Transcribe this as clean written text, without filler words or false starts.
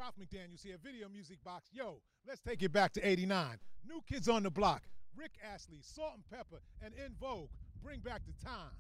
Ralph McDaniels here, Video Music Box. Yo, let's take it back to 89. New Kids on the Block, Rick Astley, Salt and Pepper, and In Vogue. Bring back the time.